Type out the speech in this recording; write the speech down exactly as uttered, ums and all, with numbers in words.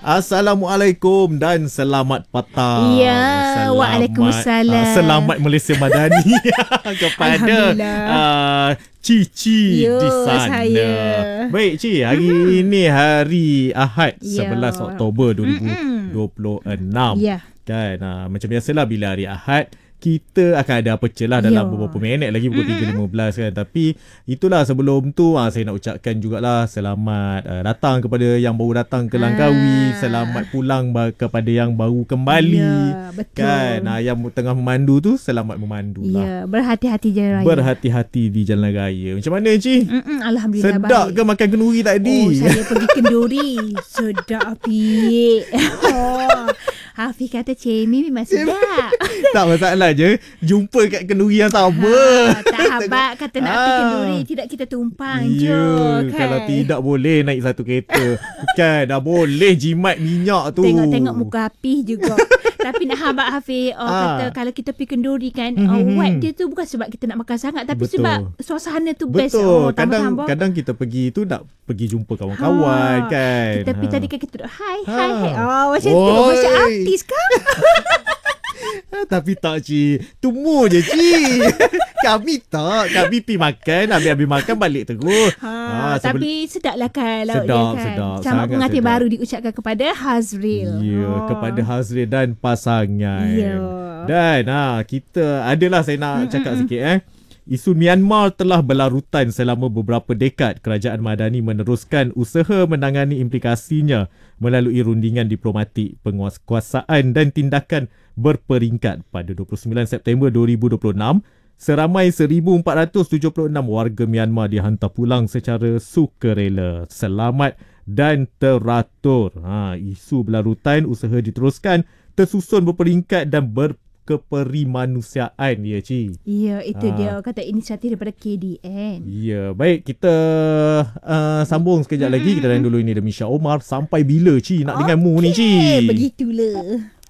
Assalamualaikum dan selamat petang. Ya, waalaikumsalam. Uh, selamat Malaysia Madani kepada uh, Cici Yo, di sana. Saya. Baik Ci, hari mm-hmm. ini hari Ahad Yo. sebelas Oktober dua ribu dua puluh enam. Ya. Kan, uh, macam biasalah bila hari Ahad kita akan ada apa celah dalam Yo. beberapa minit lagi pukul tiga lima belas kan. Tapi itulah sebelum tu ah, saya nak ucapkan jugalah selamat uh, datang kepada yang baru datang ke Langkawi, ah. selamat pulang ba- kepada yang baru kembali. Ya, betul. Kan, ah, yang tengah memandu tu selamat memandu lah. Ya, berhati-hati jalan raya. Berhati-hati di jalan raya. Macam mana Ci? Mm-mm, Alhamdulillah Sedap baik. ke makan kenduri tadi? Oh, saya pergi kenduri. Sedap Afiq. Oh, Afiq kata cemi memang sedap. Tak masalah je, jumpa kat kenduri yang sama. Ha, tak habak kata nak pergi Ah. kenduri, tidak kita tumpang je Ya, kan. kalau tidak boleh naik satu kereta. Kan, dah boleh jimat minyak tu. Tengok-tengok muka Afiq juga. Tapi nak habak Hafiz, oh, Ah. kata kalau kita pergi kenduri kan, Mm-hmm. oh, vibe dia tu bukan sebab kita nak makan sangat, tapi Betul. sebab suasana tu best. Betul. Oh, kadang tambah-tambah. kadang kita pergi tu nak pergi jumpa kawan-kawan Ha, kan. Kita pergi Ha. tadi kan kita duduk hai, Ha. hai, hai. Oh, macam tu. Oi. Macam artis kan? Ah, tapi tak Ci, temu je Ci. Kami tak, kami pergi makan, habis-habis makan balik terus. Ha, Ah, sebel- tapi sedap lah kan lauk Sedap, dia kan. sedap. Selamat Sangat pengantin sedap. baru diucapkan kepada Hazril. Ya, Oh. kepada Hazril dan pasangan. Ya. Dan ha, kita adalah saya nak cakap sikit eh. Isu Myanmar telah berlarutan selama beberapa dekad. Kerajaan Madani meneruskan usaha menangani implikasinya melalui rundingan diplomatik, penguasaan dan tindakan berperingkat. Pada dua puluh sembilan September dua ribu dua puluh enam, seramai seribu empat ratus tujuh puluh enam warga Myanmar dihantar pulang secara sukarela, selamat dan teratur. Ha, isu berlarutan usaha diteruskan tersusun berperingkat dan berkeperimanusiaan, ya Ci. Ya, itu Ha. dia kata inisiatif daripada K D N. Ya, baik, kita uh, sambung sekejap lagi. Kita lain dulu, ini Demi Syah Omar. Sampai bila Ci nak dengar mu ni Ci? Begitulah.